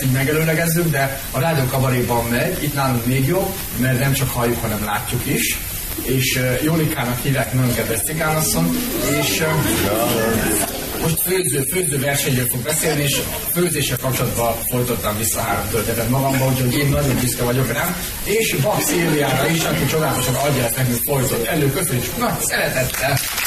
így megelőlegezzük, de a Rádió Kabaréban megy, itt nálunk még jobb, mert nem csak halljuk, hanem látjuk is. És Jólikának hívják, nagyon kedves cigánasszony, és most főző versenyről fog beszélni, és főzéssel kapcsolatban folytottam vissza 3 történetet magamba, úgyhogy én nagyon büszke vagyok rám, és Bak Szilviára is, aki csodálatosan adja ezt nekünk folytott elő. Köszönjük nagy szeretettel!